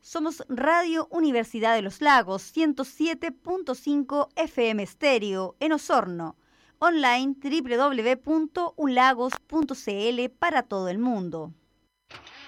Somos Radio Universidad de los Lagos, 107.5 FM estéreo en Osorno. Online www.ulagos.cl para todo el mundo.